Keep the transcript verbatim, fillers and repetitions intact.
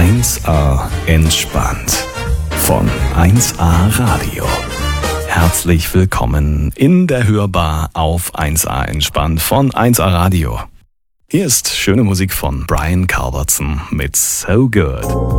eins A entspannt von eins A Radio. Herzlich willkommen in der Hörbar auf eins A entspannt von eins A Radio. Hier ist schöne Musik von Brian Culbertson mit So Good.